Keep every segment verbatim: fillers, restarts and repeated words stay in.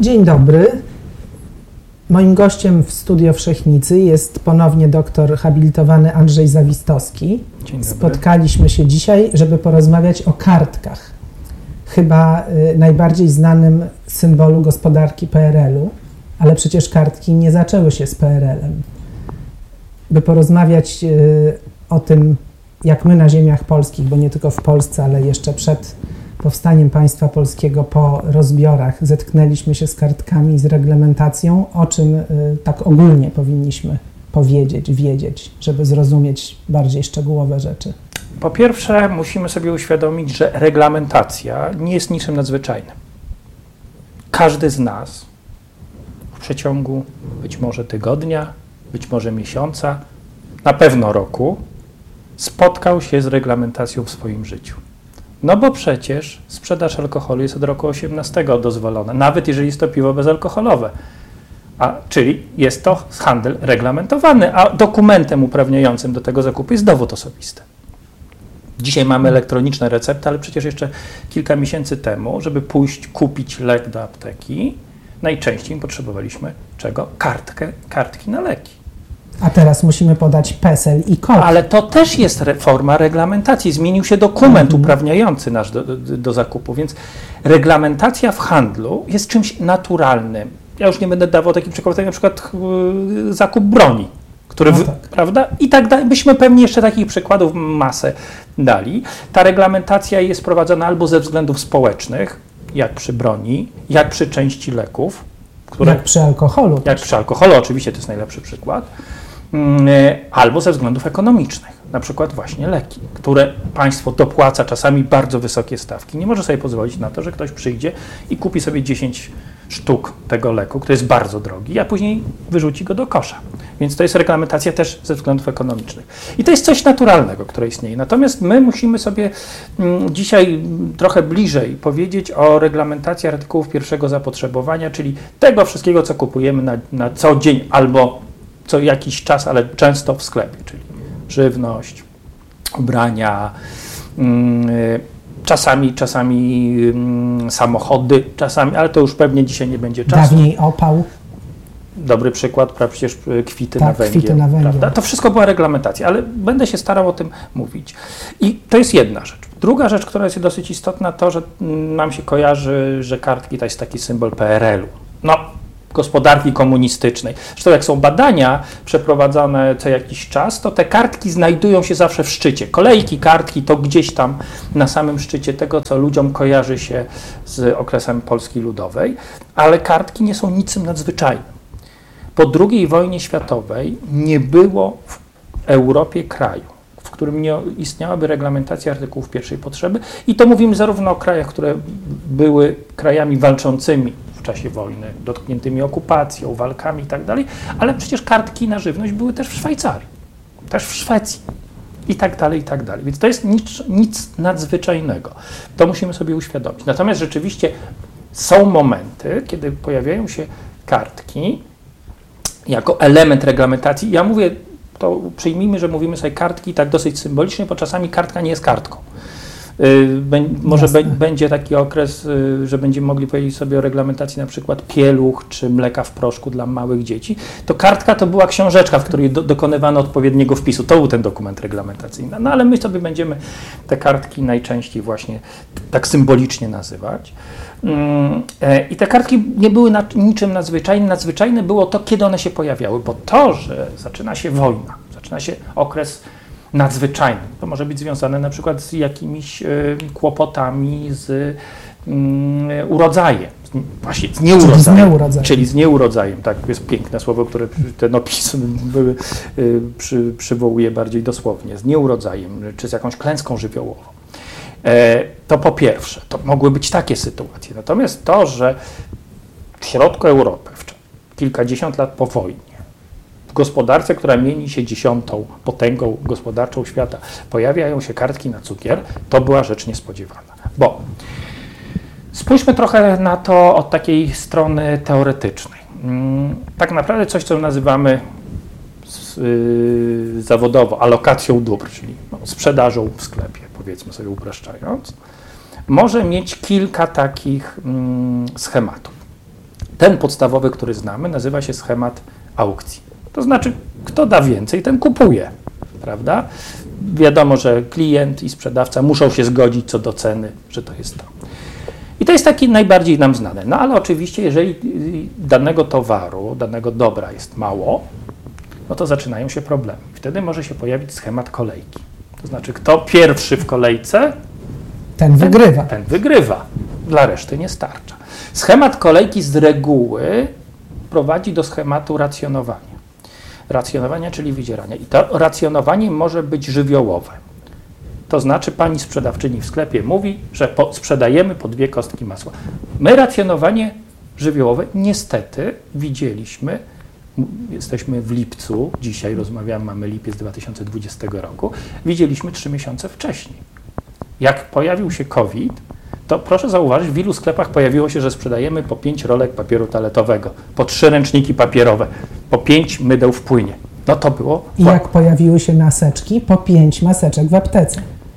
Dzień dobry. Moim gościem w Studio Wszechnicy jest ponownie doktor habilitowany Andrzej Zawistowski. Dzień dobry. Spotkaliśmy się dzisiaj, żeby porozmawiać o kartkach. Chyba y, najbardziej znanym symbolu gospodarki P R L u, ale przecież kartki nie zaczęły się z P R L em. By porozmawiać y, o tym, jak my na ziemiach polskich, bo nie tylko w Polsce, ale jeszcze przed powstaniem państwa polskiego, po rozbiorach zetknęliśmy się z kartkami, z reglamentacją, o czym y, tak ogólnie powinniśmy powiedzieć, wiedzieć, żeby zrozumieć bardziej szczegółowe rzeczy. Po pierwsze, musimy sobie uświadomić, że reglamentacja nie jest niczym nadzwyczajnym. Każdy z nas w przeciągu być może tygodnia, być może miesiąca, na pewno roku spotkał się z reglamentacją w swoim życiu. No bo przecież sprzedaż alkoholu jest od roku osiemnastego dozwolona, nawet jeżeli jest to piwo bezalkoholowe. A, czyli jest to handel reglamentowany, a dokumentem uprawniającym do tego zakupu jest dowód osobisty. Dzisiaj mamy elektroniczne recepty, ale przecież jeszcze kilka miesięcy temu, żeby pójść kupić lek do apteki, najczęściej potrzebowaliśmy czego? Kartkę, kartki na leki. A teraz musimy podać PESEL i kod. Ale to też jest re, forma reglamentacji. Zmienił się dokument mhm. uprawniający nas do, do, do zakupu, więc reglamentacja w handlu jest czymś naturalnym. Ja już nie będę dawał takich przykładów, jak na przykład yy, zakup broni, który, no w, tak. prawda? I tak dalej. Byśmy pewnie jeszcze takich przykładów masę dali. Ta reglamentacja jest prowadzona albo ze względów społecznych, jak przy broni, jak przy części leków, które, jak przy alkoholu. Jak przy alkoholu, oczywiście to jest najlepszy przykład. Albo ze względów ekonomicznych, na przykład właśnie leki, które państwo dopłaca czasami bardzo wysokie stawki. Nie może sobie pozwolić na to, że ktoś przyjdzie i kupi sobie dziesięć sztuk tego leku, który jest bardzo drogi, a później wyrzuci go do kosza. Więc to jest reglamentacja też ze względów ekonomicznych. I to jest coś naturalnego, które istnieje. Natomiast my musimy sobie mm, dzisiaj trochę bliżej powiedzieć o reglamentacji artykułów pierwszego zapotrzebowania, czyli tego wszystkiego, co kupujemy na, na co dzień albo co jakiś czas, ale często w sklepie, czyli żywność, ubrania, yy, czasami, czasami yy, samochody, czasami, ale to już pewnie dzisiaj nie będzie czasu. Dawniej opał. Dobry przykład, prawda, przecież kwity tak, na węgiel. Kwity na węgiel. Prawda? To wszystko była reglamentacja, ale będę się starał o tym mówić. I to jest jedna rzecz. Druga rzecz, która jest dosyć istotna, to, że nam się kojarzy, że kartki to jest taki symbol P R L u. No, gospodarki komunistycznej. Zresztą jak są badania przeprowadzane co jakiś czas, to te kartki znajdują się zawsze w szczycie. Kolejki, kartki to gdzieś tam na samym szczycie tego, co ludziom kojarzy się z okresem Polski Ludowej, ale kartki nie są niczym nadzwyczajnym. Po drugiej wojnie światowej nie było w Europie kraju, w którym nie istniałaby reglamentacja artykułów pierwszej potrzeby i to mówimy zarówno o krajach, które były krajami walczącymi w czasie wojny, dotkniętymi okupacją, walkami i tak dalej, ale przecież kartki na żywność były też w Szwajcarii, też w Szwecji i tak dalej, i tak dalej. Więc to jest nic, nic nadzwyczajnego. To musimy sobie uświadomić. Natomiast rzeczywiście są momenty, kiedy pojawiają się kartki jako element reglamentacji. Ja mówię, to przyjmijmy, że mówimy sobie kartki tak dosyć symbolicznie, bo czasami kartka nie jest kartką. Bę, może b, będzie taki okres, że będziemy mogli powiedzieć sobie o reglamentacji na przykład pieluch czy mleka w proszku dla małych dzieci. To kartka to była książeczka, w której do, dokonywano odpowiedniego wpisu. To był ten dokument reglamentacyjny. No ale my sobie będziemy te kartki najczęściej właśnie tak symbolicznie nazywać. I te kartki nie były na, niczym nadzwyczajnym. Nadzwyczajne było to, kiedy one się pojawiały, bo to, że zaczyna się wojna, zaczyna się okres nadzwyczajny. To może być związane na przykład z jakimiś y, kłopotami z y, urodzajem, z, właśnie z nieurodzajem, czyli z nieurodzajem. Czyli z nieurodzajem, tak, jest piękne słowo, które ten opis były, y, przy, przywołuje bardziej dosłownie, z nieurodzajem, czy z jakąś klęską żywiołową. E, to po pierwsze, to mogły być takie sytuacje. Natomiast to, że w środku Europy, w kilkadziesiąt lat po wojnie, w gospodarce, która mieni się dziesiątą potęgą gospodarczą świata, pojawiają się kartki na cukier, to była rzecz niespodziewana. Bo spójrzmy trochę na to od takiej strony teoretycznej. Tak naprawdę coś, co nazywamy zawodowo alokacją dóbr, czyli sprzedażą w sklepie, powiedzmy sobie upraszczając, może mieć kilka takich schematów. Ten podstawowy, który znamy, nazywa się schemat aukcji. To znaczy, kto da więcej, ten kupuje, prawda? Wiadomo, że klient i sprzedawca muszą się zgodzić co do ceny, że to jest to. I to jest taki najbardziej nam znane. No ale oczywiście, jeżeli danego towaru, danego dobra jest mało, no to zaczynają się problemy. Wtedy może się pojawić schemat kolejki. To znaczy, kto pierwszy w kolejce, ten wygrywa. Ten, ten wygrywa. Dla reszty nie starcza. Schemat kolejki z reguły prowadzi do schematu racjonowania. Racjonowania, czyli wydzierania. I to racjonowanie może być żywiołowe. To znaczy pani sprzedawczyni w sklepie mówi, że po, sprzedajemy po dwie kostki masła. My racjonowanie żywiołowe niestety widzieliśmy, jesteśmy w lipcu, dzisiaj rozmawiamy, mamy lipiec dwa tysiące dwudziestego roku, widzieliśmy trzy miesiące wcześniej. Jak pojawił się COVID, to proszę zauważyć, w wielu sklepach pojawiło się, że sprzedajemy po pięć rolek papieru toaletowego, po trzy ręczniki papierowe, po pięć mydeł w płynie. No to było... I jak pojawiły się maseczki, po pięć maseczek w aptece.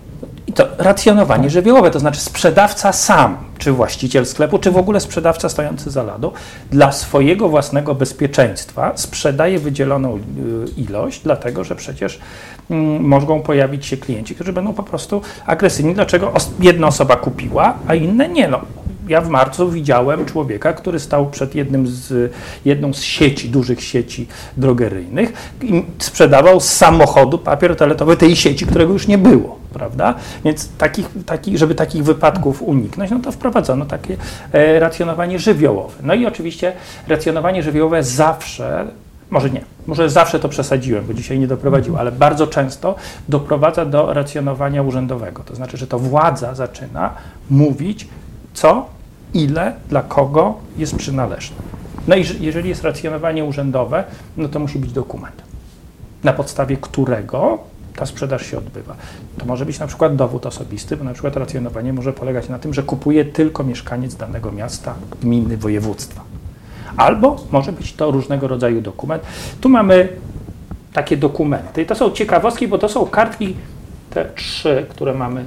I to racjonowanie żywiołowe, to znaczy sprzedawca sam, czy właściciel sklepu, czy w ogóle sprzedawca stojący za ladą, dla swojego własnego bezpieczeństwa sprzedaje wydzieloną ilość, dlatego że przecież mm, mogą pojawić się klienci, którzy będą po prostu agresywni. Dlaczego jedna osoba kupiła, a inne nie? No, ja w marcu widziałem człowieka, który stał przed jednym z, jedną z sieci, dużych sieci drogeryjnych i sprzedawał z samochodu papier toaletowy tej sieci, którego już nie było, prawda? Więc takich, taki, żeby takich wypadków uniknąć, no to wprowadzono takie e, racjonowanie żywiołowe. No i oczywiście racjonowanie żywiołowe zawsze, może nie, może zawsze to przesadziłem, bo dzisiaj nie doprowadziło, ale bardzo często doprowadza do racjonowania urzędowego. To znaczy, że to władza zaczyna mówić, co, ile, dla kogo jest przynależne. No i jeżeli jest racjonowanie urzędowe, no to musi być dokument, na podstawie którego ta sprzedaż się odbywa. To może być na przykład dowód osobisty, bo na przykład racjonowanie może polegać na tym, że kupuje tylko mieszkaniec danego miasta, gminy, województwa. Albo może być to różnego rodzaju dokument. Tu mamy takie dokumenty. I to są ciekawostki, bo to są kartki, te trzy, które mamy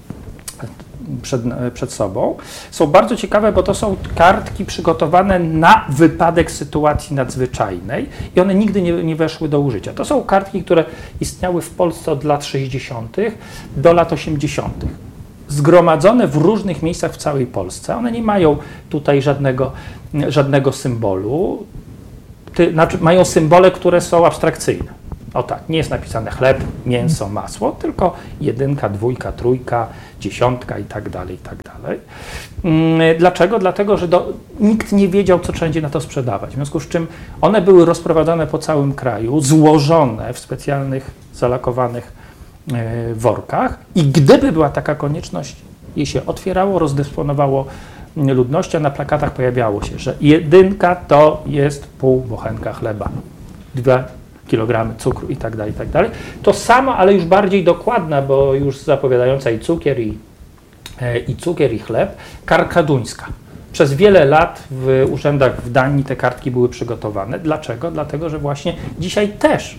Przed, przed sobą, są bardzo ciekawe, bo to są kartki przygotowane na wypadek sytuacji nadzwyczajnej i one nigdy nie, nie weszły do użycia. To są kartki, które istniały w Polsce od lat sześćdziesiątych do lat osiemdziesiątych. Zgromadzone w różnych miejscach w całej Polsce. One nie mają tutaj żadnego, żadnego symbolu, Ty, znaczy mają symbole, które są abstrakcyjne. O tak, nie jest napisane chleb, mięso, masło, tylko jedynka, dwójka, trójka, dziesiątka i tak dalej, i tak dalej. Dlaczego? Dlatego, że do, nikt nie wiedział, co wszędzie na to sprzedawać. W związku z czym one były rozprowadzane po całym kraju, złożone w specjalnych, zalakowanych e, workach i gdyby była taka konieczność, je się otwierało, rozdysponowało ludności, a na plakatach pojawiało się, że jedynka to jest pół bochenka chleba, dwa kilogramy cukru i tak dalej, i tak dalej. To samo, ale już bardziej dokładna, bo już zapowiadająca i cukier, i, e, i cukier, i chleb, kartka duńska. Przez wiele lat w urzędach w Danii te kartki były przygotowane. Dlaczego? Dlatego, że właśnie dzisiaj też,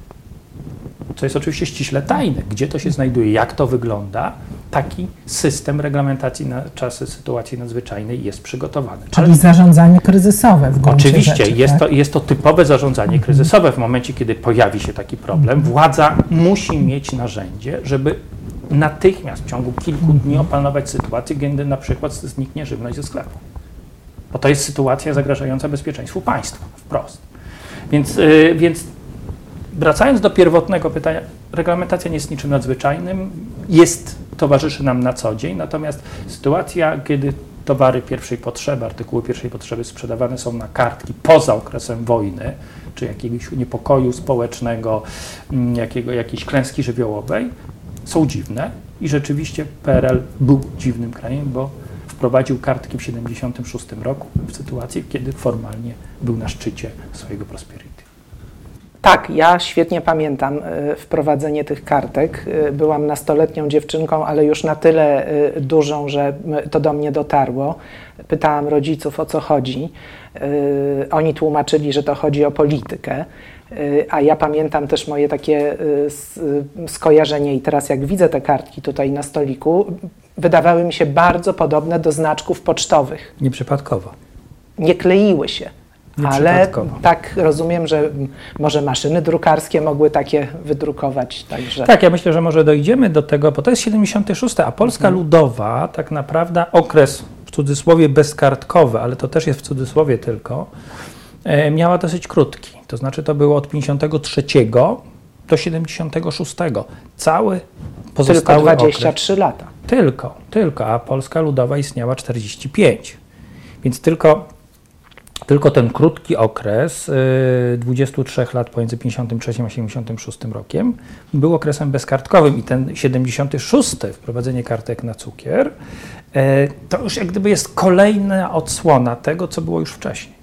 co jest oczywiście ściśle tajne, gdzie to się znajduje, jak to wygląda, taki system reglamentacji na czasy sytuacji nadzwyczajnej jest przygotowany. Czyli Ale zarządzanie kryzysowe w gruncie oczywiście rzeczy, jest, tak? to, jest to typowe zarządzanie kryzysowe. W momencie, kiedy pojawi się taki problem, władza musi mieć narzędzie, żeby natychmiast w ciągu kilku dni opanować sytuację, kiedy na przykład zniknie żywność ze sklepu. Bo to jest sytuacja zagrażająca bezpieczeństwu państwa, wprost. Więc, yy, więc wracając do pierwotnego pytania, reglamentacja nie jest niczym nadzwyczajnym, jest, towarzyszy nam na co dzień, natomiast sytuacja, kiedy towary pierwszej potrzeby, artykuły pierwszej potrzeby sprzedawane są na kartki poza okresem wojny, czy jakiegoś niepokoju społecznego, jakiego, jakiejś klęski żywiołowej, są dziwne i rzeczywiście P R L był dziwnym krajem, bo wprowadził kartki w siedemdziesiątym szóstym roku w sytuacji, kiedy formalnie był na szczycie swojego prosperity. Tak, ja świetnie pamiętam y, wprowadzenie tych kartek. Y, byłam nastoletnią dziewczynką, ale już na tyle y, dużą, że y, to do mnie dotarło. Pytałam rodziców, o co chodzi. Y, oni tłumaczyli, że to chodzi o politykę. Y, a ja pamiętam też moje takie y, skojarzenie i teraz jak widzę te kartki tutaj na stoliku, wydawały mi się bardzo podobne do znaczków pocztowych. Nieprzypadkowo. nie kleiły się. Ale tak rozumiem, że może maszyny drukarskie mogły takie wydrukować. Także. Tak, ja myślę, że może dojdziemy do tego, bo to jest siedemdziesiąty szósty, a Polska mhm. Ludowa, tak naprawdę okres w cudzysłowie bezkartkowy, ale to też jest w cudzysłowie tylko, e, miała dosyć krótki. To znaczy to było od pięćdziesiątego trzeciego do siedemdziesiątego szóstego. Cały pozostały Tylko dwadzieścia trzy okres. lata. Tylko, tylko, a Polska Ludowa istniała czterdzieści pięć. Więc tylko... Tylko ten krótki okres y, dwudziestu trzech lat pomiędzy pięćdziesiątym trzecim a siedemdziesiątym szóstym rokiem był okresem bezkartkowym i ten siedemdziesiąty szósty, wprowadzenie kartek na cukier, y, to już jak gdyby jest kolejna odsłona tego, co było już wcześniej.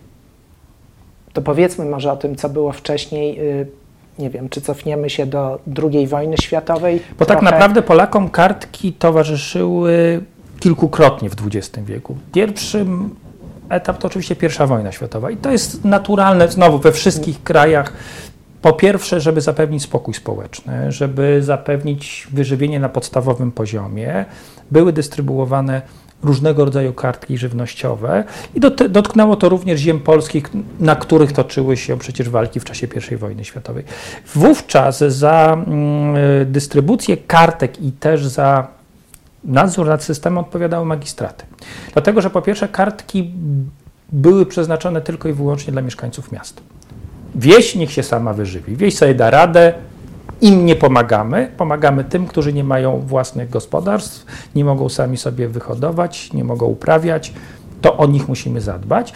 To powiedzmy może o tym, co było wcześniej. Y, nie wiem, czy cofniemy się do drugiej wojny światowej? Bo trochę... tak naprawdę Polakom kartki towarzyszyły kilkukrotnie w dwudziestym wieku. Pierwszym etap to oczywiście pierwsza wojna światowa i to jest naturalne znowu we wszystkich krajach. Po pierwsze, żeby zapewnić spokój społeczny, żeby zapewnić wyżywienie na podstawowym poziomie, były dystrybuowane różnego rodzaju kartki żywnościowe i dot- dotknęło to również ziem polskich, na których toczyły się przecież walki w czasie pierwszej wojny światowej. Wówczas za mm, dystrybucję kartek i też za nadzór nad systemem odpowiadały magistraty. Dlatego, że po pierwsze kartki były przeznaczone tylko i wyłącznie dla mieszkańców miast. Wieś niech się sama wyżywi. Wieś sobie da radę, im nie pomagamy. Pomagamy tym, którzy nie mają własnych gospodarstw, nie mogą sami sobie wyhodować, nie mogą uprawiać. To o nich musimy zadbać.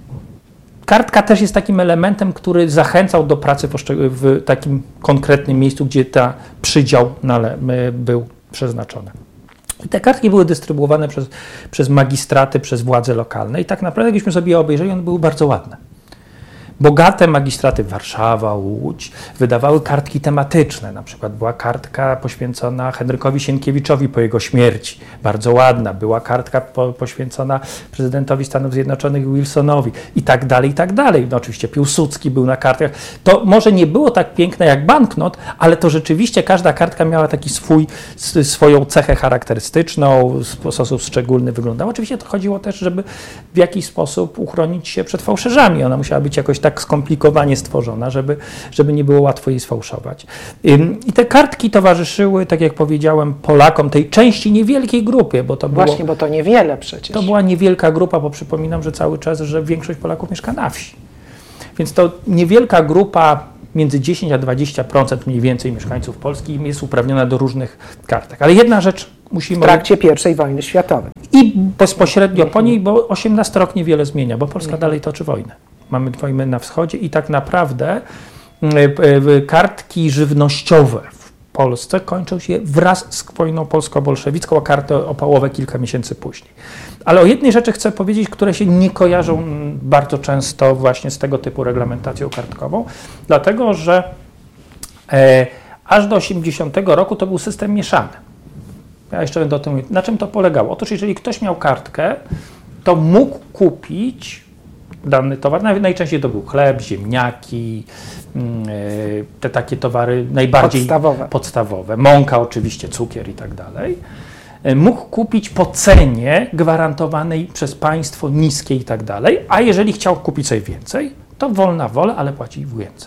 Kartka też jest takim elementem, który zachęcał do pracy w takim konkretnym miejscu, gdzie ta przydział był przeznaczony. I te kartki były dystrybuowane przez, przez magistraty, przez władze lokalne i tak naprawdę, jakbyśmy sobie je obejrzeli, one były bardzo ładne. Bogate magistraty, Warszawa, Łódź, wydawały kartki tematyczne. Na przykład była kartka poświęcona Henrykowi Sienkiewiczowi po jego śmierci, bardzo ładna. Była kartka po, poświęcona prezydentowi Stanów Zjednoczonych Wilsonowi i tak dalej, i tak dalej. No, oczywiście Piłsudski był na kartkach. To może nie było tak piękne jak banknot, ale to rzeczywiście każda kartka miała taki swój, swoją cechę charakterystyczną, w sposób szczególny wyglądała. Oczywiście to chodziło też, żeby w jakiś sposób uchronić się przed fałszerzami. Ona musiała być jakoś tak skomplikowanie stworzona, żeby, żeby nie było łatwo jej sfałszować. I te kartki towarzyszyły, tak jak powiedziałem, Polakom, tej części niewielkiej grupie, bo to było... Właśnie, bo to niewiele przecież. To była niewielka grupa, bo przypominam, że cały czas, że większość Polaków mieszka na wsi. Więc to niewielka grupa, między dziesięć a dwadzieścia procent mniej więcej mieszkańców Polski jest uprawniona do różnych kartek. Ale jedna rzecz musimy... W trakcie pierwszej wojny światowej. I bezpośrednio po niej, bo osiemnasty rok niewiele zmienia, bo Polska dalej toczy wojnę. Mamy wojnę na wschodzie i tak naprawdę kartki żywnościowe w Polsce kończą się wraz z wojną polsko-bolszewicką, a karty opałowe kilka miesięcy później. Ale o jednej rzeczy chcę powiedzieć, które się nie kojarzą bardzo często właśnie z tego typu reglamentacją kartkową, dlatego że e, aż do osiemdziesiątego roku to był system mieszany. Ja jeszcze będę o tym mówił. Na czym to polegało? Otóż jeżeli ktoś miał kartkę, to mógł kupić dany towar. Najczęściej to był chleb, ziemniaki, te takie towary najbardziej podstawowe. podstawowe. Mąka oczywiście, cukier i tak dalej. Mógł kupić po cenie gwarantowanej przez państwo, niskiej i tak dalej, a jeżeli chciał kupić sobie więcej, to wolna wola, ale płaci więcej.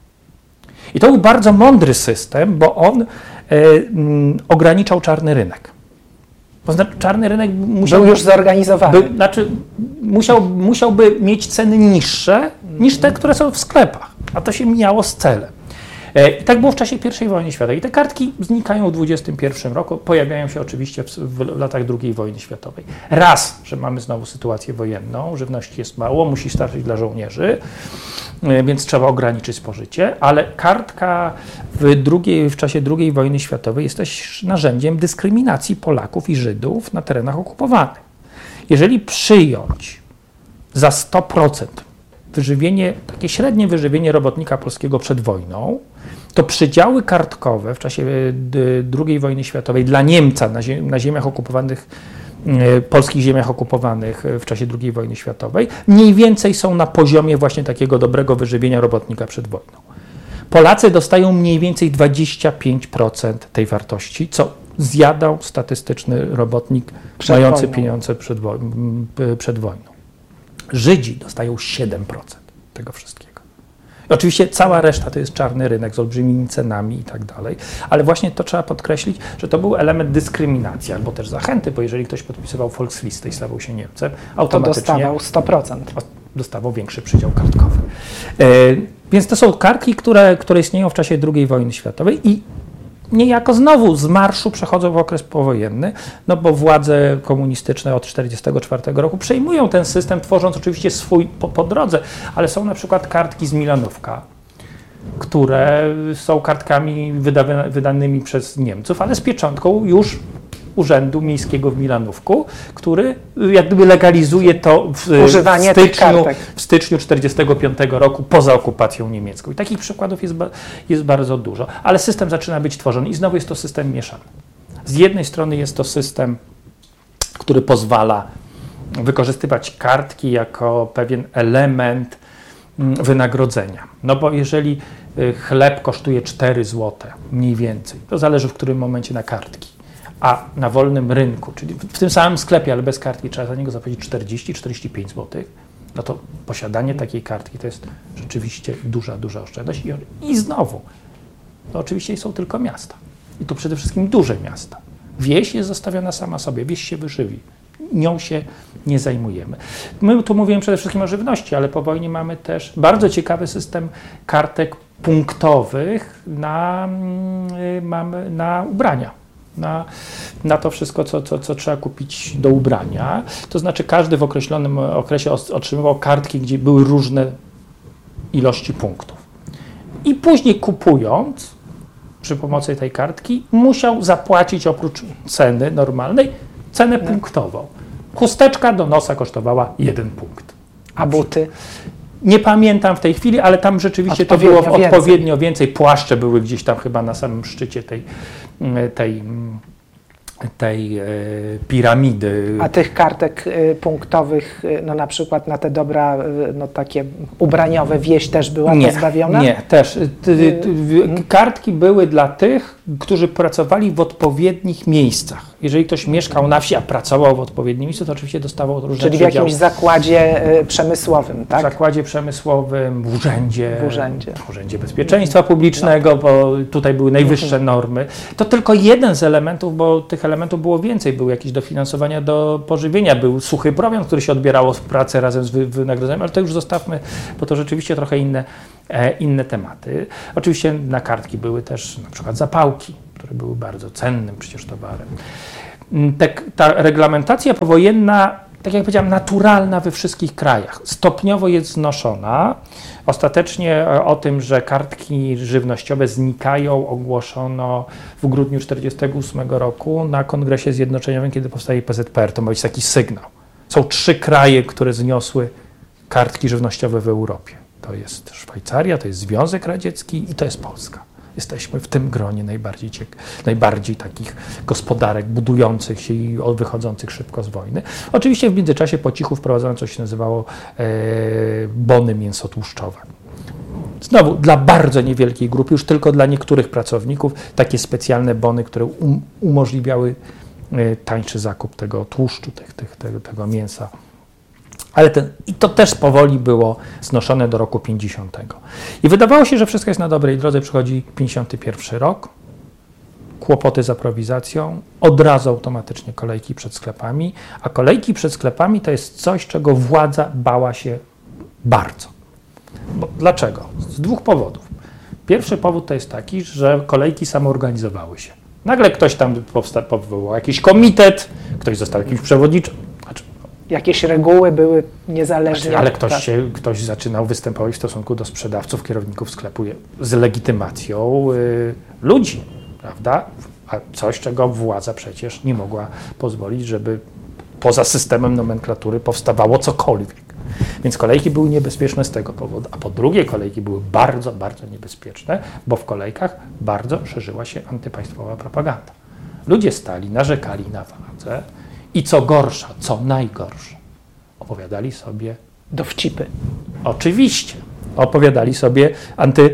I to był bardzo mądry system, bo on e, m, ograniczał czarny rynek. To znaczy, czarny rynek musiał, był już zorganizowany. Był, znaczy, musiał, musiałby mieć ceny niższe niż te, które są w sklepach, a to się mijało z celem. E, I tak było w czasie pierwszej wojny światowej. I te kartki znikają w dwudziestym pierwszym roku, pojawiają się oczywiście w, w latach drugiej wojny światowej. Raz, że mamy znowu sytuację wojenną, żywności jest mało, musi starczyć dla żołnierzy, e, więc trzeba ograniczyć spożycie, ale kartka w, drugiej, w czasie drugiej wojny światowej jest też narzędziem dyskryminacji Polaków i Żydów na terenach okupowanych. Jeżeli przyjąć za sto procent wyżywienie, takie średnie wyżywienie robotnika polskiego przed wojną, to przydziały kartkowe w czasie drugiej wojny światowej dla Niemca na, ziem, na ziemiach okupowanych, e, polskich ziemiach okupowanych w czasie drugiej wojny światowej, mniej więcej są na poziomie właśnie takiego dobrego wyżywienia robotnika przed wojną. Polacy dostają mniej więcej dwadzieścia pięć procent tej wartości, co zjadał statystyczny robotnik przed mający wojną. pieniądze przed, woj przed wojną. Żydzi dostają siedem procent tego wszystkiego. I oczywiście cała reszta to jest czarny rynek z olbrzymimi cenami i tak dalej, ale właśnie to trzeba podkreślić, że to był element dyskryminacji albo też zachęty, bo jeżeli ktoś podpisywał Volkslistę i stawał się Niemcem, automatycznie to dostawał sto procent. Dostawał większy przydział kartkowy. E, więc to są kartki, które, które istnieją w czasie drugiej wojny światowej i niejako znowu z marszu przechodzą w okres powojenny, no bo władze komunistyczne od tysiąc dziewięćset czterdziestego czwartego roku przejmują ten system, tworząc oczywiście swój po, po drodze, ale są na przykład kartki z Milanówka, które są kartkami wydawy, wydanymi przez Niemców, ale z pieczątką już Urzędu Miejskiego w Milanówku, który jak gdyby legalizuje to w, Używanie w styczniu, tych kartek. w styczniu tysiąc dziewięćset czterdziestego piątego roku poza okupacją niemiecką. I takich przykładów jest, jest bardzo dużo, ale system zaczyna być tworzony i znowu jest to system mieszany. Z jednej strony jest to system, który pozwala wykorzystywać kartki jako pewien element wynagrodzenia. No bo jeżeli chleb kosztuje cztery złote mniej więcej, to zależy w którym momencie na kartki, a na wolnym rynku, czyli w tym samym sklepie, ale bez kartki trzeba za niego zapłacić czterdzieści czterdzieści pięć złotych, no to posiadanie takiej kartki to jest rzeczywiście duża, duża oszczędność. I, i znowu, to oczywiście są tylko miasta. I tu przede wszystkim duże miasta. Wieś jest zostawiona sama sobie, wieś się wyżywi. Nią się nie zajmujemy. My tu mówimy przede wszystkim o żywności, ale po wojnie mamy też bardzo ciekawy system kartek punktowych na, mamy na ubrania. Na, na to wszystko, co, co, co trzeba kupić do ubrania. To znaczy każdy w określonym okresie otrzymywał kartki, gdzie były różne ilości punktów. I później kupując przy pomocy tej kartki musiał zapłacić oprócz ceny normalnej cenę no. punktową. Chusteczka do nosa kosztowała jeden punkt. A buty? Nie pamiętam w tej chwili, ale tam rzeczywiście to było więcej. odpowiednio więcej. Płaszcze były gdzieś tam chyba na samym szczycie tej, tej, tej e, piramidy. A tych kartek y, punktowych, y, no na przykład na te dobra, y, no takie ubraniowe, wieś też była nie, pozbawiona? Nie, też. Ty, ty, ty, kartki były dla tych, którzy pracowali w odpowiednich miejscach. Jeżeli ktoś mieszkał na wsi, a pracował w odpowiednim miejscu, to oczywiście dostawał różne Czyli w przedziały. jakimś zakładzie y, przemysłowym, tak? W zakładzie przemysłowym, w urzędzie, w urzędzie, w urzędzie Bezpieczeństwa Publicznego, no. bo tutaj były najwyższe normy. To tylko jeden z elementów, bo tych elementów było więcej. Były jakieś dofinansowania do pożywienia, był suchy prowiant, który się odbierało w pracy razem z wy, wynagrodzeniem, ale to już zostawmy, bo to rzeczywiście trochę inne, e, inne tematy. Oczywiście na kartki były też na przykład zapałki, które były bardzo cennym przecież towarem. Te, ta reglamentacja powojenna, tak jak powiedziałem, naturalna we wszystkich krajach. Stopniowo jest znoszona. Ostatecznie o tym, że kartki żywnościowe znikają, ogłoszono w grudniu tysiąc dziewięćset czterdziestego ósmego roku na Kongresie Zjednoczeniowym, kiedy powstaje P Z P R. To ma być taki sygnał. Są trzy kraje, które zniosły kartki żywnościowe w Europie. To jest Szwajcaria, to jest Związek Radziecki i to jest Polska. Jesteśmy w tym gronie najbardziej, ciek- najbardziej takich gospodarek budujących się i wychodzących szybko z wojny. Oczywiście w międzyczasie po cichu wprowadzono coś, co się nazywało e, bony mięsotłuszczowe. Znowu dla bardzo niewielkiej grupy, już tylko dla niektórych pracowników, takie specjalne bony, które um, umożliwiały e, tańszy zakup tego tłuszczu, tych, tych, tego, tego mięsa. Ale ten, i to też powoli było znoszone do roku pięćdziesiątego. I wydawało się, że wszystko jest na dobrej drodze. Przychodzi pięćdziesiąty pierwszy rok, kłopoty z aprowizacją, od razu automatycznie kolejki przed sklepami, a kolejki przed sklepami to jest coś, czego władza bała się bardzo. Bo, dlaczego? Z dwóch powodów. Pierwszy powód to jest taki, że kolejki samoorganizowały się. Nagle ktoś tam powsta- powołał jakiś komitet, ktoś został jakimś przewodniczym. Znaczy, jakieś reguły były niezależnie. Ale ktoś, tak. się, ktoś zaczynał występować w stosunku do sprzedawców, kierowników sklepu z legitymacją y, ludzi, prawda? A coś, czego władza przecież nie mogła pozwolić, żeby poza systemem nomenklatury powstawało cokolwiek. Więc kolejki były niebezpieczne z tego powodu. A po drugie, kolejki były bardzo, bardzo niebezpieczne, bo w kolejkach bardzo szerzyła się antypaństwowa propaganda. Ludzie stali, narzekali na władzę i co gorsza, co najgorsze, opowiadali sobie dowcipy. Oczywiście. Opowiadali sobie anty,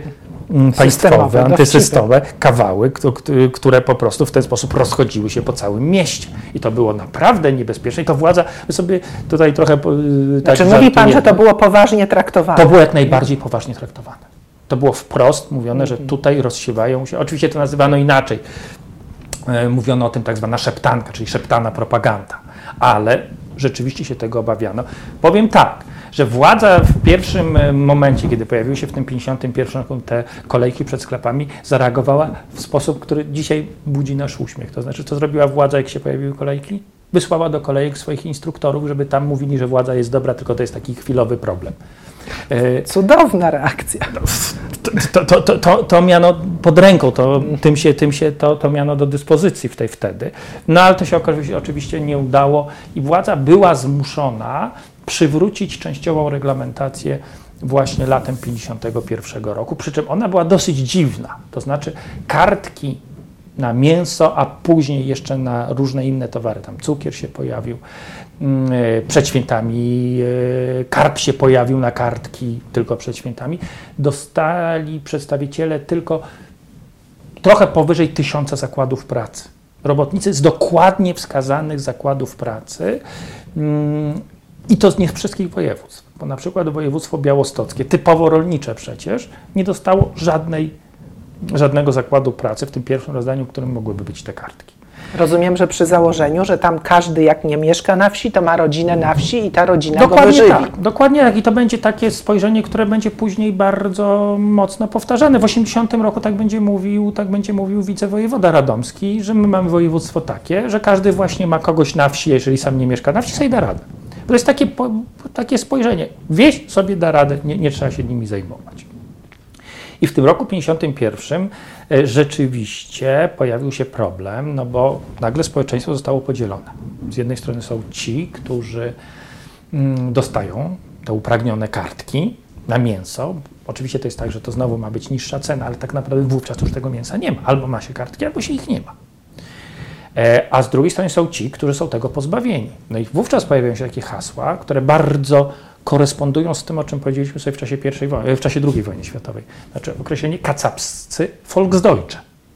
państwowe, antysystemowe kawały, które po prostu w ten sposób rozchodziły się po całym mieście. I to było naprawdę niebezpieczne. I to władza, wy sobie tutaj trochę tak Znaczy mówi pan, że to było poważnie traktowane. To było jak najbardziej poważnie traktowane. To było wprost mówione, że tutaj rozsiewają się, oczywiście to nazywano inaczej. Mówiono o tym tak zwana szeptanka, czyli szeptana propaganda. Ale rzeczywiście się tego obawiano. Powiem tak, że władza w pierwszym momencie, kiedy pojawiły się w tym pięćdziesiątym pierwszym roku te kolejki przed sklepami, zareagowała w sposób, który dzisiaj budzi nasz uśmiech. To znaczy, co zrobiła władza, jak się pojawiły kolejki? Wysłała do kolejek swoich instruktorów, żeby tam mówili, że władza jest dobra, tylko to jest taki chwilowy problem. Cudowna reakcja. To, to, to, to, to miano pod ręką, to, tym się, tym się to, to miano do dyspozycji w tej wtedy. No ale to się oczywiście nie udało i władza była zmuszona przywrócić częściową reglamentację właśnie latem pięćdziesiątego pierwszego roku, przy czym ona była dosyć dziwna, to znaczy kartki na mięso, a później jeszcze na różne inne towary, tam cukier się pojawił, przed świętami karp się pojawił na kartki tylko przed świętami, dostali przedstawiciele tylko trochę powyżej tysiąca zakładów pracy. Robotnicy z dokładnie wskazanych zakładów pracy i to z nie wszystkich województw, bo na przykład województwo białostockie, typowo rolnicze przecież, nie dostało żadnej, żadnego zakładu pracy w tym pierwszym rozdaniu, w którym mogłyby być te kartki. Rozumiem, że przy założeniu, że tam każdy jak nie mieszka na wsi, to ma rodzinę na wsi i ta rodzina dokładnie go wyżywi. Tak, dokładnie tak. I to będzie takie spojrzenie, które będzie później bardzo mocno powtarzane. W osiemdziesiątym roku tak będzie mówił, tak będzie mówił wicewojewoda radomski, że my mamy województwo takie, że każdy właśnie ma kogoś na wsi, jeżeli sam nie mieszka na wsi, sobie da radę. To jest takie, takie spojrzenie. Wieś sobie da radę, nie, nie trzeba się nimi zajmować. I w tym roku pięćdziesiątym pierwszym rzeczywiście pojawił się problem, no bo nagle społeczeństwo zostało podzielone. Z jednej strony są ci, którzy mm, dostają te upragnione kartki na mięso. Oczywiście to jest tak, że to znowu ma być niższa cena, ale tak naprawdę wówczas już tego mięsa nie ma. Albo ma się kartki, albo się ich nie ma. E, a z drugiej strony są ci, którzy są tego pozbawieni. No i wówczas pojawiają się takie hasła, które bardzo korespondują z tym, o czym powiedzieliśmy sobie w czasie pierwszej wojny, w czasie drugiej wojny światowej. Znaczy określenie kacapscy Volksdeutsche.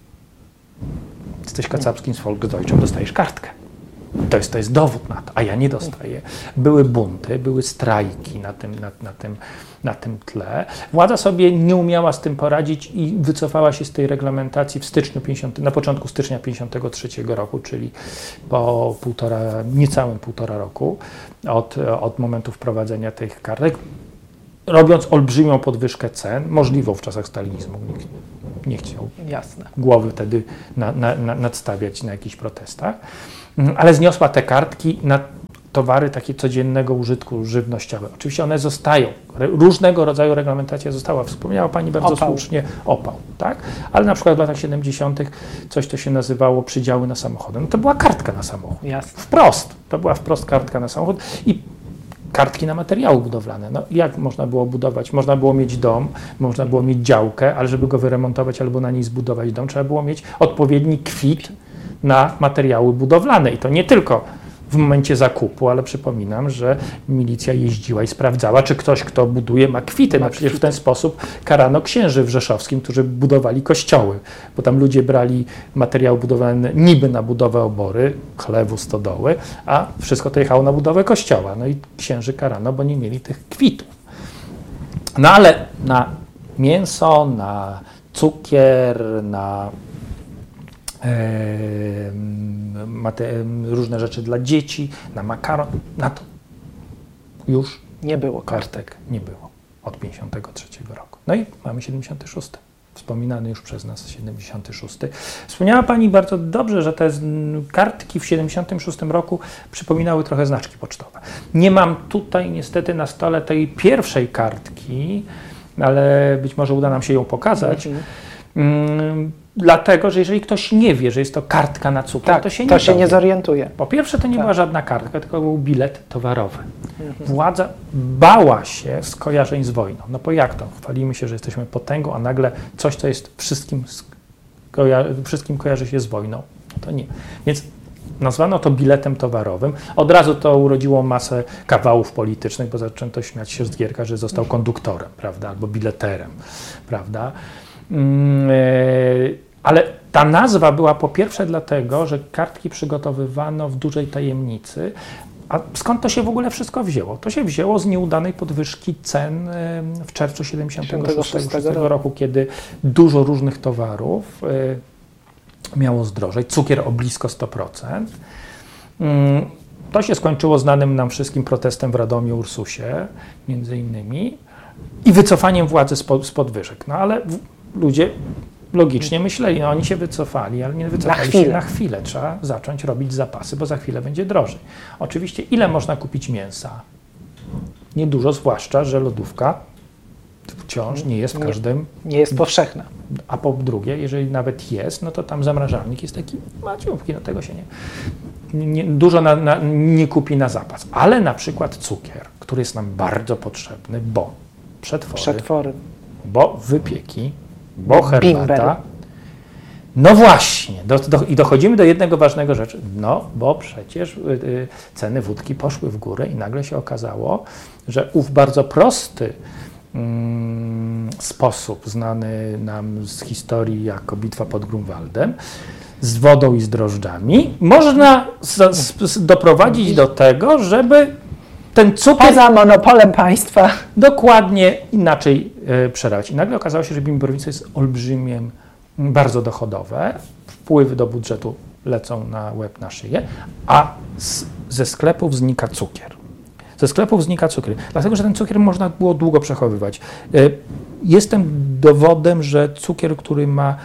Jesteś kacapskim z Volksdeutschem, dostajesz kartkę. To jest, to jest dowód na to, a ja nie dostaję. Były bunty, były strajki na tym, na, na, tym, na tym tle. Władza sobie nie umiała z tym poradzić i wycofała się z tej reglamentacji w styczniu pięćdziesiątego, na początku stycznia pięćdziesiątego trzeciego roku, czyli po półtora, niecałym półtora roku od, od momentu wprowadzenia tych kartek, robiąc olbrzymią podwyżkę cen, możliwą w czasach stalinizmu. Nikt nie chciał Jasne. głowy wtedy na, na, na, nadstawiać na jakichś protestach. Ale zniosła te kartki na towary takie codziennego użytku żywnościowe. Oczywiście one zostają, różnego rodzaju reglamentacja została. Wspomniała Pani bardzo opał. słusznie opał, tak? Ale na przykład w latach siedemdziesiątych coś, co się nazywało przydziały na samochody. No to była kartka na samochód. Jasne. Wprost. To była wprost kartka na samochód i kartki na materiały budowlane. No jak można było budować? Można było mieć dom, można było mieć działkę, ale żeby go wyremontować albo na niej zbudować dom, trzeba było mieć odpowiedni kwit na materiały budowlane. I to nie tylko w momencie zakupu, ale przypominam, że milicja jeździła i sprawdzała, czy ktoś, kto buduje, ma kwity. No przecież w ten sposób karano księży w Rzeszowskim, którzy budowali kościoły, bo tam ludzie brali materiały budowlane niby na budowę obory, chlewu, stodoły, a wszystko to jechało na budowę kościoła. No i księży karano, bo nie mieli tych kwitów. No ale na mięso, na cukier, na Mate, różne rzeczy dla dzieci, na makaron, na to już nie było kartek, nie było od pięćdziesiątego trzeciego roku. No i mamy siedemdziesiąty szósty, wspominany już przez nas siedemdziesiąty szósty. Wspomniała Pani bardzo dobrze, że te kartki w siedemdziesiątym szóstym roku przypominały trochę znaczki pocztowe. Nie mam tutaj niestety na stole tej pierwszej kartki, ale być może uda nam się ją pokazać. Mm, Dlatego, że jeżeli ktoś nie wie, że jest to kartka na cukier, tak, to się, to nie, się nie zorientuje. Po pierwsze, to nie tak. była żadna kartka, tylko był bilet towarowy. Mhm. Władza bała się skojarzeń z wojną. No bo jak to? Chwalimy się, że jesteśmy potęgą, a nagle coś, co jest wszystkim, skoja wszystkim kojarzy się z wojną. No to nie. Więc nazwano to biletem towarowym. Od razu to urodziło masę kawałów politycznych, bo zaczęto śmiać się z Gierka, że został konduktorem, prawda, albo bileterem, prawda. Ale ta nazwa była po pierwsze dlatego, że kartki przygotowywano w dużej tajemnicy. A skąd to się w ogóle wszystko wzięło? To się wzięło z nieudanej podwyżki cen w czerwcu siedemdziesiątego szóstego roku, kiedy dużo różnych towarów miało zdrożeć, cukier o blisko sto procent. To się skończyło znanym nam wszystkim protestem w Radomiu, Ursusie, między innymi, i wycofaniem władzy z, po, z podwyżek. No ale w, ludzie logicznie myśleli, no oni się wycofali, ale nie wycofali na chwilę. się na chwilę. Trzeba zacząć robić zapasy, bo za chwilę będzie drożej. Oczywiście, ile można kupić mięsa? Niedużo, zwłaszcza, że lodówka wciąż nie jest w każdym... Nie, nie jest powszechna. A po drugie, jeżeli nawet jest, no to tam zamrażalnik jest taki maciupki, no tego się nie... nie dużo na, na, nie kupi na zapas. Ale na przykład cukier, który jest nam bardzo potrzebny, bo przetwory, Przetwory. bo wypieki, bo herbata. Bimber. No właśnie, do, do, i dochodzimy do jednego ważnego rzeczy. No, bo przecież y, y, ceny wódki poszły w górę i nagle się okazało, że ów bardzo prosty mm, sposób, znany nam z historii jako bitwa pod Grunwaldem, z wodą i z drożdżami, można z, z, doprowadzić do tego, żeby ten cukier... Poza monopolem państwa. Dokładnie inaczej y, przerabiać. I nagle okazało się, że bimbrownica jest olbrzymiem, bardzo dochodowe, wpływy do budżetu lecą na łeb, na szyję, a z, ze sklepów znika cukier. Ze sklepów znika cukier, dlatego że ten cukier można było długo przechowywać. Y, jestem dowodem, że cukier, który ma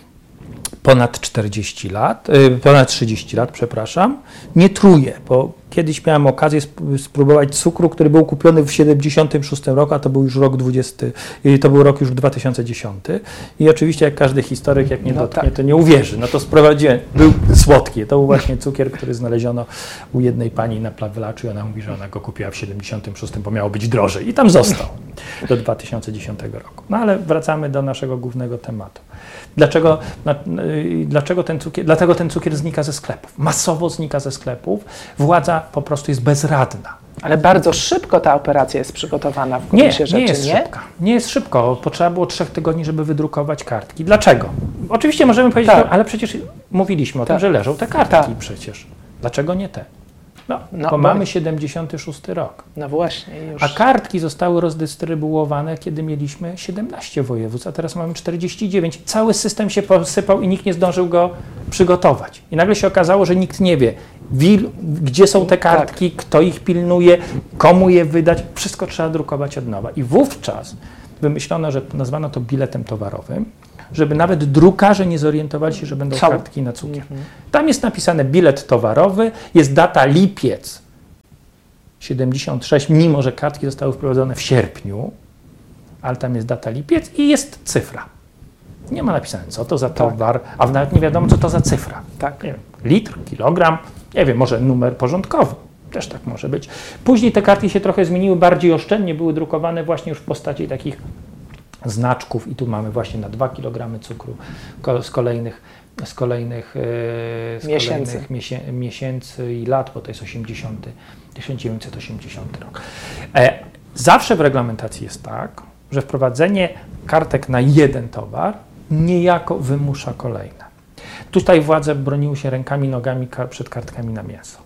ponad czterdzieści lat, y, ponad trzydzieści lat, przepraszam, nie truje, bo kiedyś miałem okazję sp- spróbować cukru, który był kupiony w siedemdziesiątym szóstym roku, a to był już rok dwudziesty, y, to był rok już dwa tysiące dziesiąty. I oczywiście jak każdy historyk, jak mnie No dotknie, tak. to nie uwierzy. No to sprowadziłem, był słodki, to był właśnie cukier, który znaleziono u jednej pani na Plawelaczu i ona mówi, że ona go kupiła w siedemdziesiątym szóstym, bo miało być drożej i tam został do dwa tysiące dziesiątego roku. No ale wracamy do naszego głównego tematu. Dlaczego, na, y, dlaczego ten cukier, dlatego ten cukier znika ze sklepów. Masowo znika ze sklepów. Władza po prostu jest bezradna. Ale bardzo szybko ta operacja jest przygotowana w Nie, gruncie rzeczy, nie jest nie? szybka. Nie jest szybko. Potrzeba było trzech tygodni, żeby wydrukować kartki. Dlaczego? Oczywiście możemy powiedzieć, Tak. no, ale przecież mówiliśmy o Tak. tym, że leżą te kartki Tak. przecież. Dlaczego nie te? No, No, bo bo- mamy siedemdziesiąty szósty rok. No właśnie, już. A kartki zostały rozdystrybuowane, kiedy mieliśmy siedemnaście województw, a teraz mamy czterdzieści dziewięć. Cały system się posypał i nikt nie zdążył go przygotować. I nagle się okazało, że nikt nie wie, wil, gdzie są te kartki, tak. Kto ich pilnuje, komu je wydać. Wszystko trzeba drukować od nowa. I wówczas wymyślono, że nazwano to biletem towarowym, żeby nawet drukarze nie zorientowali się, że będą Co? kartki na cukier. Mhm. Tam jest napisane bilet towarowy, jest data lipiec siedemdziesiąt sześć, mimo że kartki zostały wprowadzone w sierpniu, ale tam jest data lipiec i jest cyfra. Nie ma napisane, co to za towar, a nawet nie wiadomo, co to za cyfra. Tak. Nie wiem, litr, kilogram, nie wiem, może numer porządkowy. Też tak może być. Później te kartki się trochę zmieniły, bardziej oszczędnie, były drukowane właśnie już w postaci takich znaczków i tu mamy właśnie na dwa kilogramy cukru ko- z kolejnych, z kolejnych, yy, z Miesięcy. kolejnych miesię- miesięcy i lat, bo to jest osiemdziesiąty, tysiąc dziewięćset osiemdziesiąty rok. E, zawsze w reglamentacji jest tak, że wprowadzenie kartek na jeden towar niejako wymusza kolejne. Tutaj władze broniły się rękami, nogami kar- przed kartkami na mięso.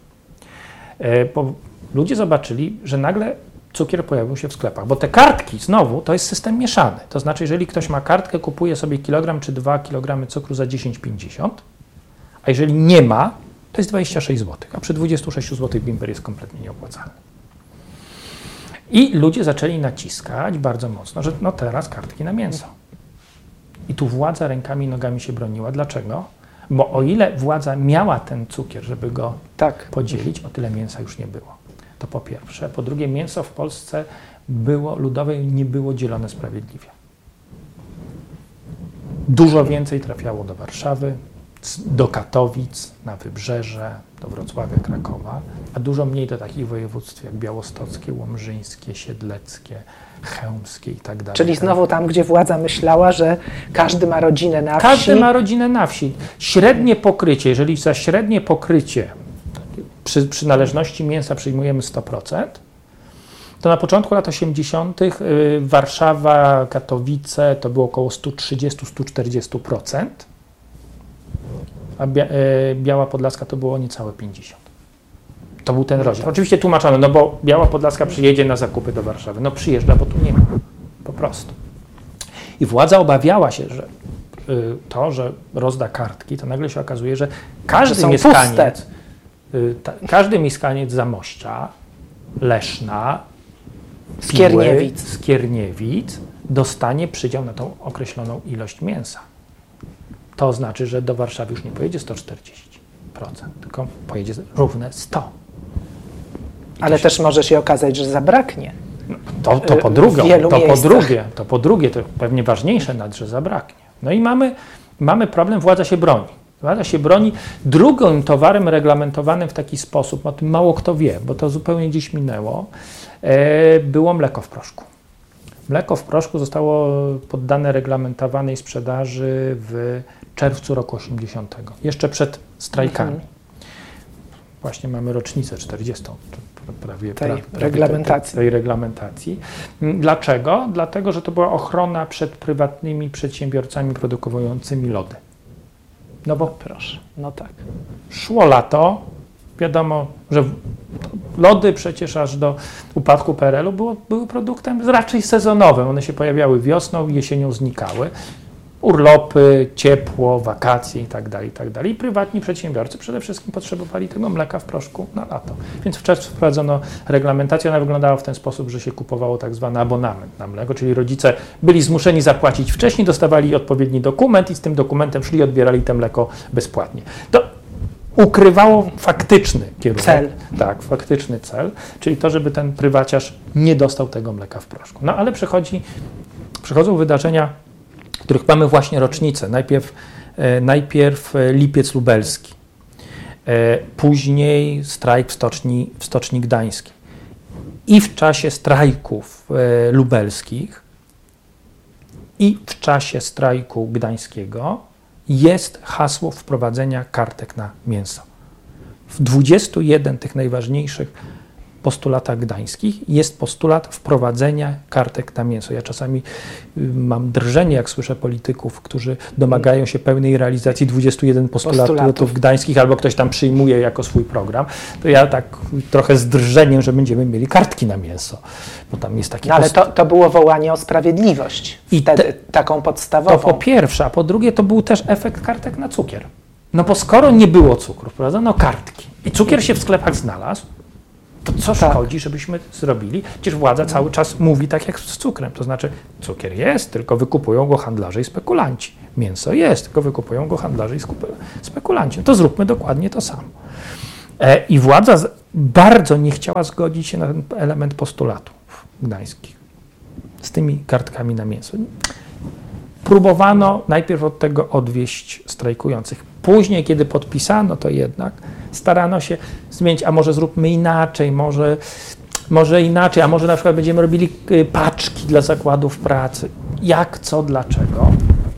E, bo ludzie zobaczyli, że nagle cukier pojawił się w sklepach, bo te kartki znowu to jest system mieszany. To znaczy, jeżeli ktoś ma kartkę, kupuje sobie kilogram czy dwa kilogramy cukru za dziesięć pięćdziesiąt, a jeżeli nie ma, to jest dwadzieścia sześć złotych, a przy dwudziestu sześciu złotych bimber jest kompletnie nieopłacalny. I ludzie zaczęli naciskać bardzo mocno, że no teraz kartki na mięso. I tu władza rękami i nogami się broniła. Dlaczego? Bo o ile władza miała ten cukier, żeby go Tak. podzielić, o tyle mięsa już nie było. To po pierwsze. Po drugie, mięso w Polsce było ludowe i nie było dzielone sprawiedliwie. Dużo więcej trafiało do Warszawy, do Katowic, na Wybrzeże, do Wrocławia, Krakowa, a dużo mniej do takich województw jak białostockie, łomżyńskie, siedleckie, chełmskie i tak dalej. Czyli znowu tam, gdzie władza myślała, że każdy ma rodzinę na wsi. Każdy ma rodzinę na wsi. Średnie pokrycie, jeżeli za średnie pokrycie przy przynależności mięsa przyjmujemy sto procent, to na początku lat osiemdziesiątych y, Warszawa, Katowice to było około sto trzydzieści do stu czterdziestu procent, a Bia y, Biała Podlaska to było niecałe pięćdziesiąt procent. To był ten rozdział. Oczywiście tłumaczono, no bo Biała Podlaska przyjedzie na zakupy do Warszawy. No przyjeżdża, bo tu nie ma. Po prostu. I władza obawiała się, że y, to, że rozda kartki, to nagle się okazuje, że każdy mieszkaniec, y, ta, każdy mieszkaniec Zamościa, Leszna, Skierniewic. Piły, Skierniewic dostanie przydział na tą określoną ilość mięsa. To znaczy, że do Warszawy już nie pojedzie sto czterdzieści procent, tylko pojedzie równe sto procent. Ale też może się okazać, że zabraknie. No, to, to po drugie, wielu to po miejscach. drugie, to po drugie, to pewnie ważniejsze nawet, że zabraknie. No i mamy, mamy problem, władza się broni. Władza się broni. Drugim towarem reglamentowanym w taki sposób, o tym mało kto wie, bo to zupełnie dziś minęło, e, było mleko w proszku. Mleko w proszku zostało poddane reglamentowanej sprzedaży w czerwcu roku osiemdziesiątego, jeszcze przed strajkami. Mhm. Właśnie mamy rocznicę czterdziestą. Prawie, tej, prawie, reglamentacji. Tej, tej reglamentacji. Dlaczego? Dlatego, że to była ochrona przed prywatnymi przedsiębiorcami produkującymi lody. No bo proszę, no tak. Szło lato, wiadomo, że lody przecież aż do upadku P R L u było, były produktem raczej sezonowym. One się pojawiały wiosną i jesienią znikały. Urlopy, ciepło, wakacje i tak dalej, i tak dalej. I prywatni przedsiębiorcy przede wszystkim potrzebowali tego mleka w proszku na lato. Więc w czerwcu wprowadzono reglamentację. Ona wyglądała w ten sposób, że się kupowało tak zwany abonament na mleko, czyli rodzice byli zmuszeni zapłacić wcześniej, dostawali odpowiedni dokument i z tym dokumentem szli i odbierali to mleko bezpłatnie. To ukrywało faktyczny kierunek. Cel. Tak, faktyczny cel, czyli to, żeby ten prywaciarz nie dostał tego mleka w proszku. No ale przychodzi, przychodzą wydarzenia, których mamy właśnie rocznicę. Najpierw, e, najpierw Lipiec Lubelski, e, później strajk w Stoczni, w Stoczni Gdańskiej. I w czasie strajków e, lubelskich i w czasie strajku gdańskiego jest hasło wprowadzenia kartek na mięso. W dwudziestu jeden tych najważniejszych postulatach gdańskich jest postulat wprowadzenia kartek na mięso. Ja czasami mam drżenie, jak słyszę polityków, którzy domagają się pełnej realizacji dwudziestu jeden postulatów, postulatów gdańskich, albo ktoś tam przyjmuje jako swój program, to ja tak trochę z drżeniem, że będziemy mieli kartki na mięso, bo tam jest taki no, ale to, to było wołanie o sprawiedliwość i wtedy te, taką podstawową. To po pierwsze, a po drugie to był też efekt kartek na cukier. No bo skoro nie było cukru, wprowadzono kartki i cukier się w sklepach znalazł, to co tak. szkodzi, żebyśmy zrobili? Przecież władza cały czas mówi tak jak z cukrem, to znaczy cukier jest, tylko wykupują go handlarze i spekulanci. Mięso jest, tylko wykupują go handlarze i spekulanci. No to zróbmy dokładnie to samo. E, I władza z, bardzo nie chciała zgodzić się na ten element postulatów gdańskich z tymi kartkami na mięso. Próbowano najpierw od tego odwieść strajkujących. Później, kiedy podpisano to jednak, starano się zmienić, a może zróbmy inaczej, może, może inaczej, a może na przykład będziemy robili paczki dla zakładów pracy. Jak, co, dlaczego?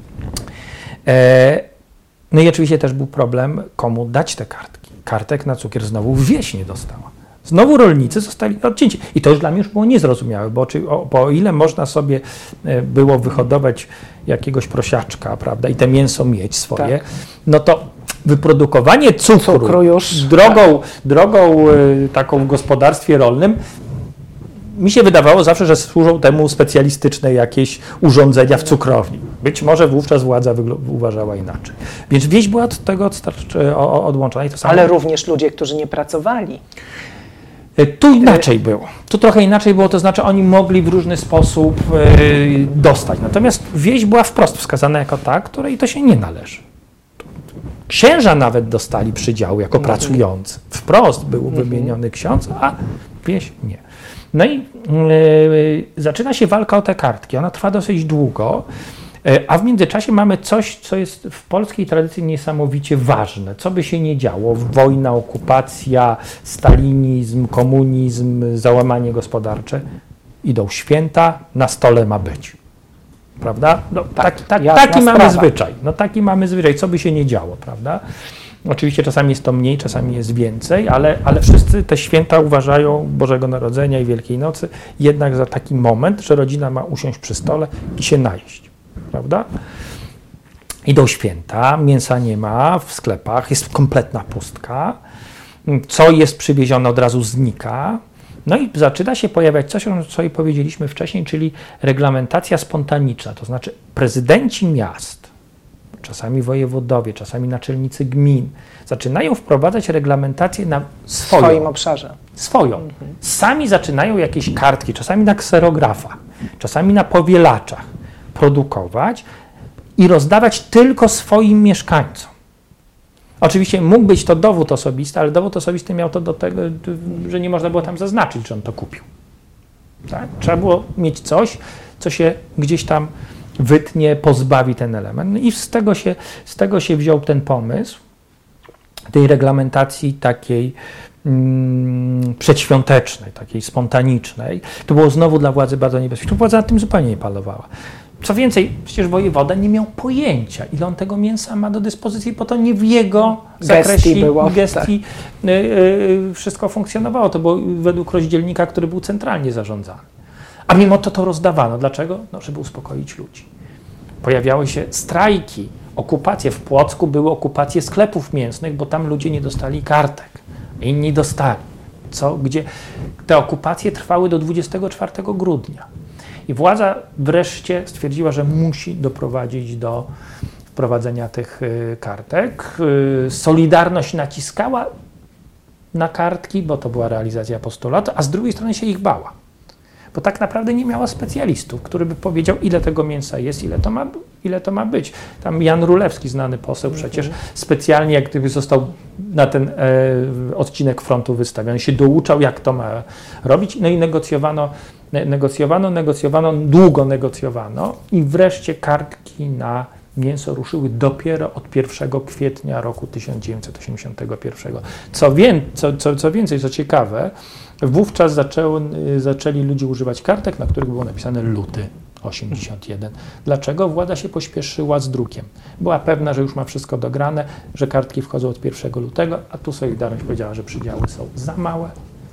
E, no i oczywiście też był problem, komu dać te kartki. Kartek na cukier znowu wieś nie dostała. Znowu rolnicy zostali odcięci. I to już dla mnie już było niezrozumiałe, bo, czy, o, bo o ile można sobie było wyhodować jakiegoś prosiaczka, prawda, i te mięso mieć swoje, tak. No to wyprodukowanie cukru, cukru już, drogą, tak. drogą y, taką w gospodarstwie rolnym, mi się wydawało zawsze, że służą temu specjalistyczne jakieś urządzenia w cukrowni. Być może wówczas władza uważała inaczej. Więc wieś była od tego odłączona. I to samo. Ale również ludzie, którzy nie pracowali. Tu inaczej było. Tu trochę inaczej było, to znaczy oni mogli w różny sposób y, dostać. Natomiast wieś była wprost wskazana jako ta, której to się nie należy. Księża nawet dostali przydział jako no, pracujący. Wprost był mm-hmm. wymieniony ksiądz, a wieś nie. No i y, zaczyna się walka o te kartki. Ona trwa dosyć długo. A w międzyczasie mamy coś, co jest w polskiej tradycji niesamowicie ważne. Co by się nie działo, wojna, okupacja, stalinizm, komunizm, załamanie gospodarcze, idą święta, na stole ma być. Prawda? No, tak, tak, taki sprawa. mamy zwyczaj. No taki mamy zwyczaj, co by się nie działo, prawda? Oczywiście czasami jest to mniej, czasami jest więcej, ale, ale wszyscy te święta uważają Bożego Narodzenia i Wielkiej Nocy jednak za taki moment, że rodzina ma usiąść przy stole i się najeść, prawda? Idą święta, mięsa nie ma w sklepach, jest kompletna pustka, co jest przywiezione od razu znika. No i zaczyna się pojawiać coś, o co powiedzieliśmy wcześniej, czyli reglamentacja spontaniczna, to znaczy prezydenci miast, czasami wojewodowie, czasami naczelnicy gmin, zaczynają wprowadzać reglamentację na swoją, w swoim obszarze. Swoją. Mhm. Sami zaczynają jakieś kartki, czasami na kserografach, czasami na powielaczach produkować i rozdawać tylko swoim mieszkańcom. Oczywiście mógł być to dowód osobisty, ale dowód osobisty miał to do tego, że nie można było tam zaznaczyć, że on to kupił. Tak? Trzeba było mieć coś, co się gdzieś tam wytnie, pozbawi ten element. No i z tego się, z tego się wziął ten pomysł tej reglamentacji takiej mm, przedświątecznej, takiej spontanicznej. To było znowu dla władzy bardzo niebezpieczne. Władza nad tym zupełnie nie palowała. Co więcej, przecież wojewoda nie miał pojęcia, ile on tego mięsa ma do dyspozycji, bo to nie w jego zakresie było, gestii tak. y, y, wszystko funkcjonowało. To było według rozdzielnika, który był centralnie zarządzany. A mimo to to rozdawano. Dlaczego? No, żeby uspokoić ludzi. Pojawiały się strajki, okupacje. W Płocku były okupacje sklepów mięsnych, bo tam ludzie nie dostali kartek. Inni dostali. Co, gdzie te okupacje trwały do dwudziestego czwartego grudnia. I władza wreszcie stwierdziła, że musi doprowadzić do wprowadzenia tych kartek. Solidarność naciskała na kartki, bo to była realizacja postulatu, a z drugiej strony się ich bała. Bo tak naprawdę nie miała specjalistów, który by powiedział, ile tego mięsa jest, ile to ma, ile to ma być. Tam Jan Rulewski, znany poseł, przecież specjalnie, jak gdyby został na ten e, odcinek frontu wystawiony, się douczał, jak to ma robić. No i negocjowano, ne, negocjowano, negocjowano, długo negocjowano i wreszcie kartki na mięso ruszyły dopiero od pierwszego kwietnia roku tysiąc dziewięćset osiemdziesiątego pierwszego. Co, wię, co, co, co więcej, co ciekawe, wówczas zaczęły, zaczęli ludzie używać kartek, na których było napisane luty osiemdziesiąt jeden. Dlaczego? Władza się pośpieszyła z drukiem. Była pewna, że już ma wszystko dograne, że kartki wchodzą od pierwszego lutego, a tu Solidarność powiedziała, że przydziały są za małe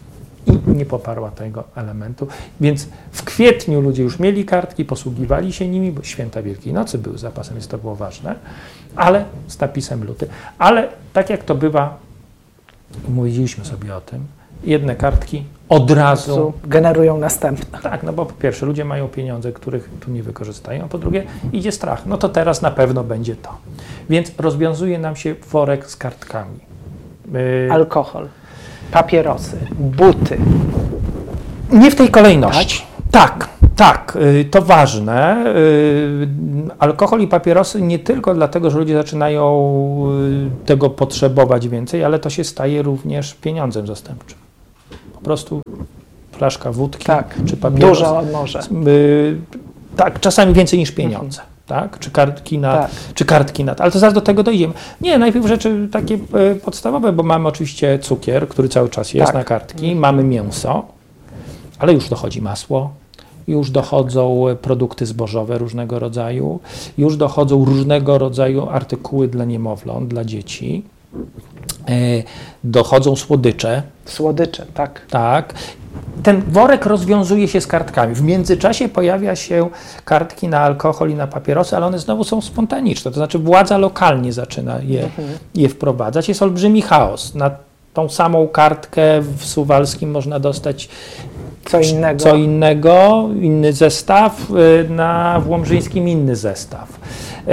i nie poparła tego elementu. Więc w kwietniu ludzie już mieli kartki, posługiwali się nimi, bo święta Wielkiej Nocy były zapasem, więc to było ważne, ale z napisem luty. Ale tak jak to bywa, mówiliśmy sobie o tym, jedne kartki od razu generują następne. Tak, no bo po pierwsze ludzie mają pieniądze, których tu nie wykorzystają, a po drugie idzie strach. No to teraz na pewno będzie to. Więc rozwiązuje nam się worek z kartkami. Yy, Alkohol, papierosy, buty. Nie w tej kolejności. Tak, tak, yy, to ważne. Yy, alkohol i papierosy nie tylko dlatego, że ludzie zaczynają yy, tego potrzebować więcej, ale to się staje również pieniądzem zastępczym. Po prostu flaszka wódki tak, czy papieros. Dużo może. Yy, tak, czasami więcej niż pieniądze. Mhm. Tak? Czy kartki na, tak. czy kartki na, ale to zaraz do tego dojdziemy. Nie, najpierw rzeczy takie y, podstawowe, bo mamy oczywiście cukier, który cały czas jest tak. na kartki, mhm. mamy mięso, ale już dochodzi masło, już dochodzą produkty zbożowe różnego rodzaju, już dochodzą różnego rodzaju artykuły dla niemowląt, dla dzieci. Dochodzą słodycze. Słodycze, tak. Tak. Ten worek rozwiązuje się z kartkami. W międzyczasie pojawia się kartki na alkohol i na papierosy, ale one znowu są spontaniczne. To znaczy władza lokalnie zaczyna je, mhm. je wprowadzać. Jest olbrzymi chaos. Na tą samą kartkę w Suwalskim można dostać co innego, co innego inny zestaw, na w Łomżyńskim inny zestaw.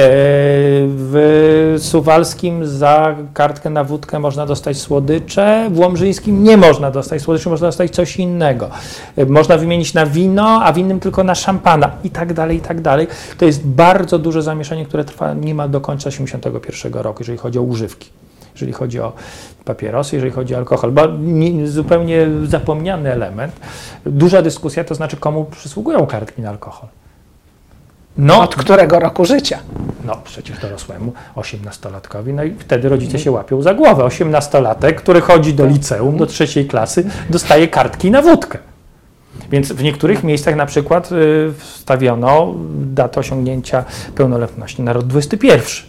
W Suwalskim za kartkę na wódkę można dostać słodycze, w Łomżyńskim nie można dostać słodyczy, można dostać coś innego. Można wymienić na wino, a w innym tylko na szampana i tak dalej, i tak dalej. To jest bardzo duże zamieszanie, które trwa niemal do końca osiemdziesiątego pierwszego roku, jeżeli chodzi o używki. Jeżeli chodzi o papierosy, jeżeli chodzi o alkohol, bo nie, zupełnie zapomniany element. Duża dyskusja, to znaczy komu przysługują kartki na alkohol. No, od którego roku życia? No przecież dorosłemu, osiemnastolatkowi, no i wtedy rodzice się łapią za głowę. Osiemnastolatek, który chodzi do liceum, do trzeciej klasy, dostaje kartki na wódkę. Więc w niektórych miejscach na przykład y, wstawiono datę osiągnięcia pełnoletności na rok dwudziesty pierwszy.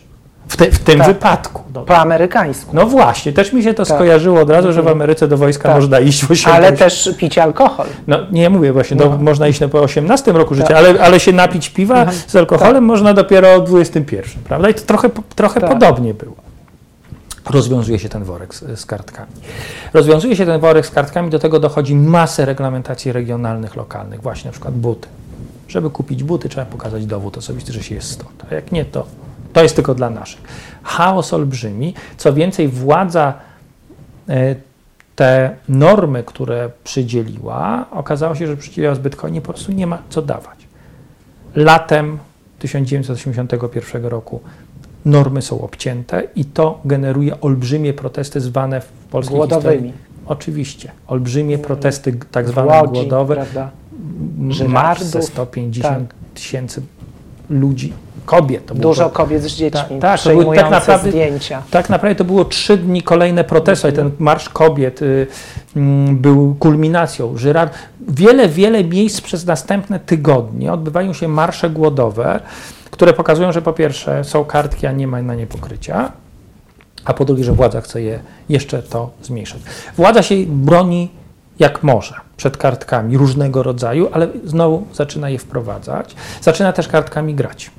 W, te, w tym tak. wypadku. No. Po amerykańsku. no właśnie, też mi się to Tak. skojarzyło od razu, że w Ameryce do wojska Tak. można iść w osiemnastym Ale też pić alkohol. No nie mówię właśnie, No. do, można iść po osiemnastym roku życia, Tak. ale, ale się napić piwa Mhm. z alkoholem można dopiero w dwudziestym pierwszym, prawda? I to trochę, trochę Tak. podobnie było. Rozwiązuje się ten worek z, z kartkami. Rozwiązuje się ten worek z kartkami, do tego dochodzi masę reglamentacji regionalnych, lokalnych, właśnie na przykład buty. Żeby kupić buty, trzeba pokazać dowód osobisty, że się jest stąd. A jak nie, to, to jest tylko dla naszych. Chaos olbrzymi. Co więcej, władza e, te normy, które przydzieliła, okazało się, że przydzieliła zbyt hojnie, po prostu nie ma co dawać. Latem tysiąc dziewięćset osiemdziesiątego pierwszego roku normy są obcięte i to generuje olbrzymie protesty zwane w polskiej Głodowymi. historii. Oczywiście. Olbrzymie protesty tak W zwane Łodzi, głodowe. prawda? Marsz Żyrardów. ze sto pięćdziesiąt tysięcy ludzi, kobiet. To Dużo było, kobiet z dziećmi, Tak, tak, to były przejmujące tak naprawdę- zdjęcia. tak naprawdę to było trzy dni kolejne protesty. Ten Marsz Kobiet y, y, był kulminacją. Żyrard... Wiele, wiele miejsc przez następne tygodnie odbywają się marsze głodowe, które pokazują, że po pierwsze są kartki, a nie ma na nie pokrycia, a po drugie, że władza chce je jeszcze to zmniejszyć. Władza się broni jak może przed kartkami różnego rodzaju, ale znowu zaczyna je wprowadzać. Zaczyna też kartkami grać.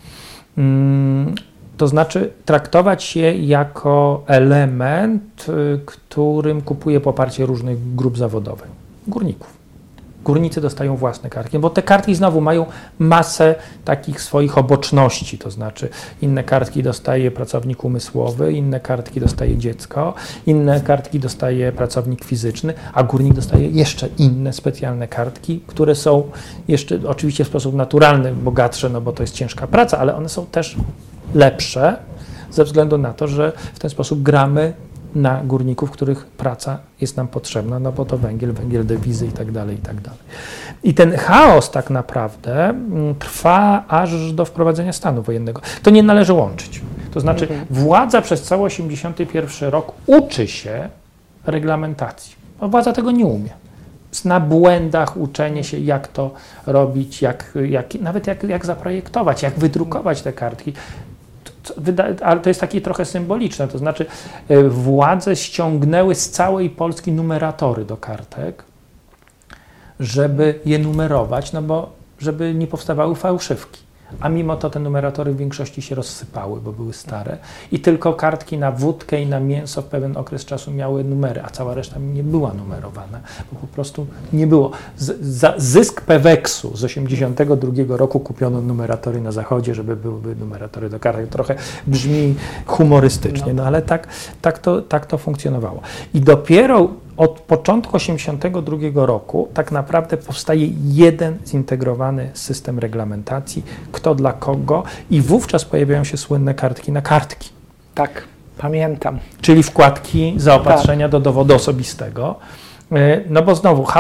Mm, to znaczy traktować je jako element, y, którym kupuje poparcie różnych grup zawodowych. Górników. Górnicy dostają własne kartki, bo te kartki znowu mają masę takich swoich oboczności, to znaczy inne kartki dostaje pracownik umysłowy, inne kartki dostaje dziecko, inne kartki dostaje pracownik fizyczny, a górnik dostaje jeszcze inne specjalne kartki, które są jeszcze oczywiście w sposób naturalny bogatsze, no bo to jest ciężka praca, ale one są też lepsze ze względu na to, że w ten sposób gramy na górników, których praca jest nam potrzebna, no bo to węgiel, węgiel, dewizy i tak dalej, i tak dalej. I ten chaos tak naprawdę mm, trwa aż do wprowadzenia stanu wojennego. To nie należy łączyć. To znaczy Mhm. władza przez cały osiemdziesiąty pierwszy rok uczy się reglamentacji. Bo władza tego nie umie. Na błędach uczenie się, jak to robić, jak, jak, nawet jak, jak zaprojektować, jak wydrukować te kartki. To, wyda, ale to jest takie trochę symboliczne, to znaczy y, władze ściągnęły z całej Polski numeratory do kartek, żeby je numerować, no bo żeby nie powstawały fałszywki. A mimo to te numeratory w większości się rozsypały, bo były stare i tylko kartki na wódkę i na mięso w pewien okres czasu miały numery, a cała reszta nie była numerowana, bo po prostu nie było. Z, za zysk Peweksu z osiemdziesiątego drugiego roku kupiono numeratory na zachodzie, żeby były numeratory do kartek. Trochę brzmi humorystycznie, no ale tak, tak, to, tak to funkcjonowało. I dopiero od początku osiemdziesiątego drugiego roku tak naprawdę powstaje jeden zintegrowany system reglamentacji, kto dla kogo, i wówczas pojawiają się słynne kartki na kartki, Tak, pamiętam. czyli wkładki zaopatrzenia do dowodu osobistego. No bo znowu